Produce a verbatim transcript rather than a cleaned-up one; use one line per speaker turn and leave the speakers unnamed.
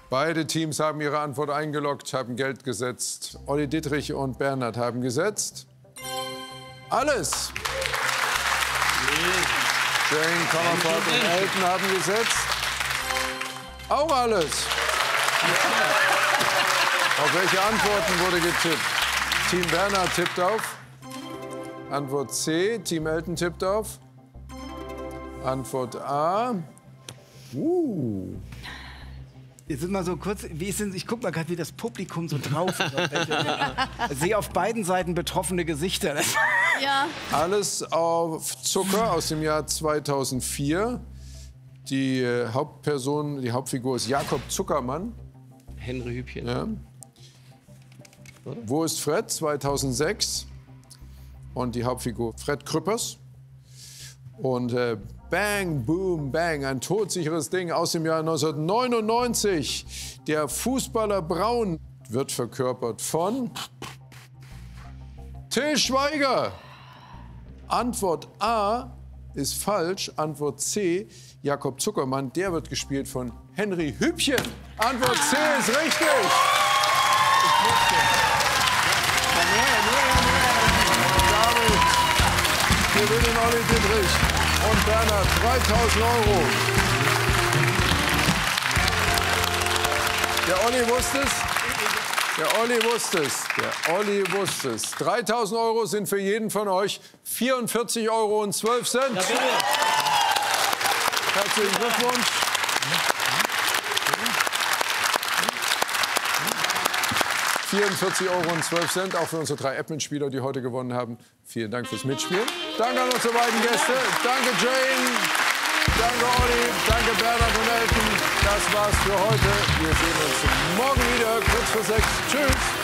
Beide Teams haben ihre Antwort eingeloggt, haben Geld gesetzt. Olli Dittrich und Bernhard haben gesetzt. Alles. Jane, Comerford und Elton haben gesetzt. Auch alles. Auf welche Antworten wurde getippt? Team Bernhard tippt auf. Antwort C. Team Elton tippt auf. Antwort A. Uh.
Jetzt sind mal so kurz, wie ist denn, ich guck mal gerade, wie das Publikum so drauf ist. Ich sehe auf beiden Seiten betroffene Gesichter.
Ja.
Alles auf Zucker aus dem Jahr zweitausendvier. Die äh, Hauptperson, die Hauptfigur ist Jakob Zuckermann.
Henry Hübchen.
Ja. Wo ist Fred? zweitausendsechs. Und die Hauptfigur Fred Krüppers. Und äh, Bang, Boom, Bang, ein todsicheres Ding aus dem Jahr neunzehnhundertneunundneunzig. Der Fußballer Braun wird verkörpert von Till Schweiger. Antwort A ist falsch. Antwort C, Jakob Zuckermann, der wird gespielt von Henry Hübchen. Antwort C ist richtig. Damit gewinnen Olli Dittrich und Bernhard dreitausend Euro. Der Olli wusste es. Der Olli wusste es. Der Olli wusste es. dreitausend Euro sind für jeden von euch vierundvierzig Euro und zwölf Cent.
Ja, bitte.
Herzlichen Glückwunsch. vierundvierzig Euro und zwölf Cent, auch für unsere drei App-Mitspieler, die heute gewonnen haben. Vielen Dank fürs Mitspielen. Danke an unsere beiden Gäste. Danke Jane. Danke Olli. Danke Bernhard und Elton. Das war's für heute. Wir sehen uns morgen wieder, kurz vor sechs. Tschüss.